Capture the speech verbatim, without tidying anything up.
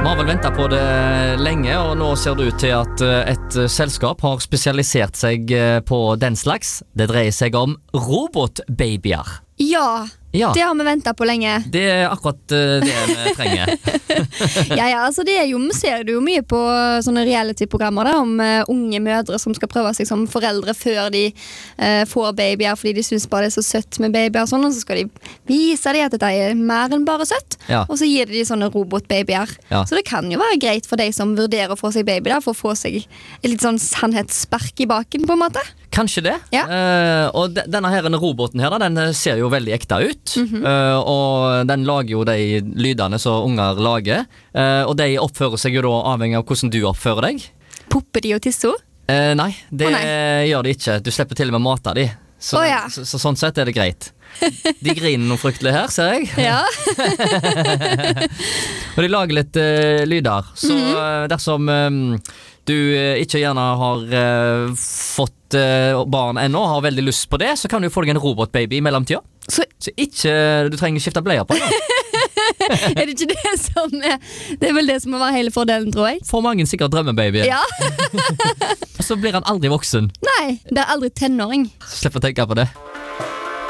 Vi har vel ventet på det lenge, og nå ser det ut til at et selskap har spesialisert seg på den slags. Det dreier seg om robotbabyer. Ja, Ja, det har vi ventet på lenge. det er akkurat eh, det vi trenger. Ja, ja, altså det er jo, vi ser det jo mye på sånne reality-programmer da, om eh, unge mødre som skal prøve seg som foreldre før de eh, får babyer, fordi de synes bare det er så søtt med babyer og sånn, og så skal de vise dem at dette er mer enn bare søtt, Ja. og så gir de de sånne robotbabyer. Ja. Så det kan jo være greit for de som vurderer å få seg baby da, for å få seg et litt sånn sannhetsspark i baken på en måte. Kanskje det. Ja. Eh, og de, denne her roboten her, da, den ser jo veldig ekte ut. Eh, og den lager jo de lydene som unger lager. Eh, og de oppfører seg jo da avhengig av hvordan du oppfører deg. Popper de og tisser? Eh, nei, det Å, nei. gjør de ikke. Du slipper til og med mata de. Så, Å, ja. så, så sånn sett er det greit. De griner noe fryktelig her, ser jeg. Ja. Og de lager litt eh, lyder. Så eh, dersom eh, du eh, ikke gjerne har eh, fått eh, barn ennå, har veldig lyst på det, så kan du få deg en robotbaby i mellomtida. Så Så ikke du trenger skifte bleier på den. er det ikke det som er, det er vel det som må være hele fordelen, tror jeg. For mange sikkert drømmebaby. Ja. Og så blir han aldri voksen. Nei, det er aldri tenåring. Så slipper å tenke på det.